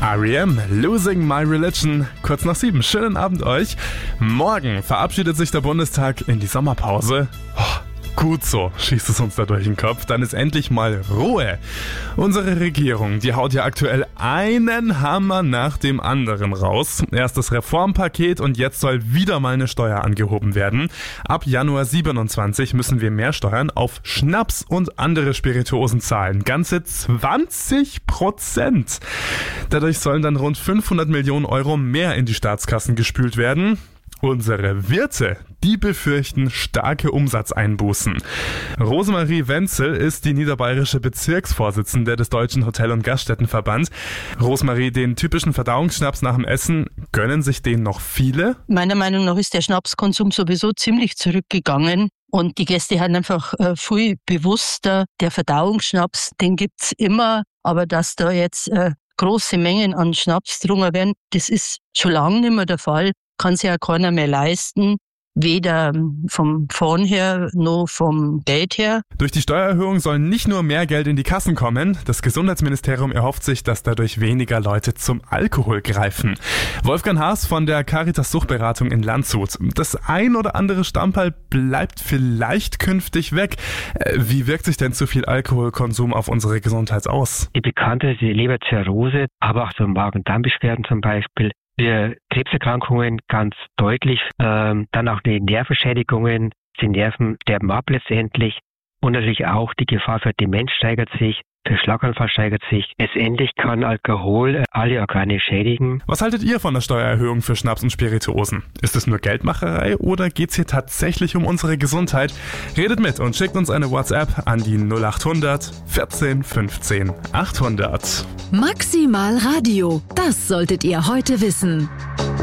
R.E.M. Losing My Religion, kurz nach 7. Schönen Abend euch. Morgen verabschiedet sich der Bundestag in die Sommerpause. Gut so, schießt es uns da durch den Kopf. Dann ist endlich mal Ruhe. Unsere Regierung, die haut ja aktuell einen Hammer nach dem anderen raus. Erst das Reformpaket und jetzt soll wieder mal eine Steuer angehoben werden. Ab Januar 27 müssen wir mehr Steuern auf Schnaps und andere Spirituosen zahlen. Ganze 20%. Dadurch sollen dann rund 500 Millionen Euro mehr in die Staatskassen gespült werden. Unsere Wirte, die befürchten starke Umsatzeinbußen. Rosemarie Wenzel ist die niederbayerische Bezirksvorsitzende des Deutschen Hotel- und Gaststättenverband. Rosemarie, den typischen Verdauungsschnaps nach dem Essen, gönnen sich den noch viele? Meiner Meinung nach ist der Schnapskonsum sowieso ziemlich zurückgegangen. Und die Gäste haben einfach viel bewusster, der Verdauungsschnaps, den gibt's immer. Aber dass da jetzt große Mengen an Schnaps getrunken werden, das ist schon lange nicht mehr der Fall. Kann sich ja keiner mehr leisten, weder vom Fahren her noch vom Geld her. Durch die Steuererhöhung soll nicht nur mehr Geld in die Kassen kommen, das Gesundheitsministerium erhofft sich, dass dadurch weniger Leute zum Alkohol greifen. Wolfgang Haas von der Caritas Suchtberatung in Landshut. Das ein oder andere Stamperl bleibt vielleicht künftig weg. Wie wirkt sich denn zu viel Alkoholkonsum auf unsere Gesundheit aus? Die bekannte Leberzirrhose, aber auch so Magen-Darm-Beschwerden zum Beispiel, für Krebserkrankungen ganz deutlich, dann auch die Nervenschädigungen, die Nerven sterben ab letztendlich und natürlich auch die Gefahr für Demenz steigert sich, für Schlaganfall steigert sich. Letztendlich kann Alkohol alle Organe schädigen. Was haltet ihr von der Steuererhöhung für Schnaps und Spirituosen? Ist es nur Geldmacherei oder geht's hier tatsächlich um unsere Gesundheit? Redet mit und schickt uns eine WhatsApp an die 0800 14 15 800. Maximal Radio, das solltet ihr heute wissen.